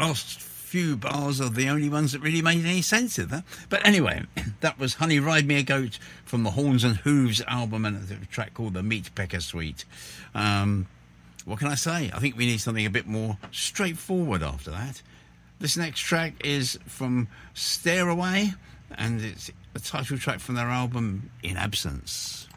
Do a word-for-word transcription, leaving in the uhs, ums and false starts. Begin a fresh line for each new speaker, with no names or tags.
last few bars are the only ones that really made any sense of that. But anyway, that was Honey Ride Me a Goat from the Horns and Hooves album, and a track called the Meat Pecker Suite. Um, what can I say? I think we need something a bit more straightforward after that. This next track is from Stairway, and it's the title track from their album In Absence.